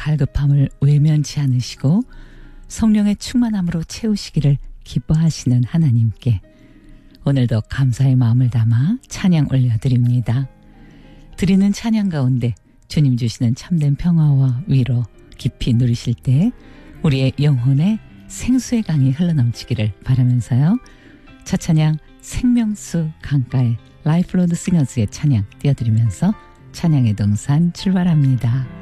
갈급함을 외면치 않으시고 성령의 충만함으로 채우시기를 기뻐하시는 하나님께 오늘도 감사의 마음을 담아 찬양 올려드립니다. 드리는 찬양 가운데 주님 주시는 참된 평화와 위로 깊이 누리실 때 우리의 영혼에 생수의 강이 흘러넘치기를 바라면서요. 첫 찬양 생명수 강가의 라이프 로드 싱어즈의 찬양 띄워드리면서 찬양의 동산 출발합니다.